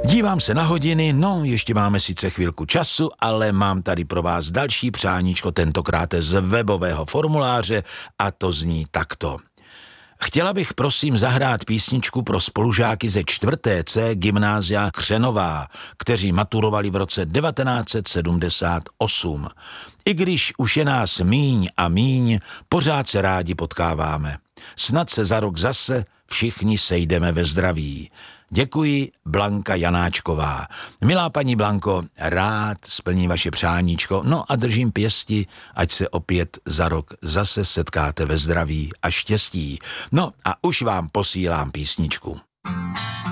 Dívám se na hodiny, no ještě máme sice chvilku času, ale mám tady pro vás další přáníčko, tentokrát z webového formuláře a to zní takto. Chtěla bych prosím zahrát písničku pro spolužáky ze 4. C gymnázia Křenová, kteří maturovali v roce 1978. I když už je nás míň a míň, pořád se rádi potkáváme. Snad se za rok zase všichni sejdeme ve zdraví. Děkuji, Blanka Janáčková. Milá paní Blanko, rád splním vaše přáníčko, no a držím pěsti, ať se opět za rok zase setkáte ve zdraví a štěstí. No a už vám posílám písničku.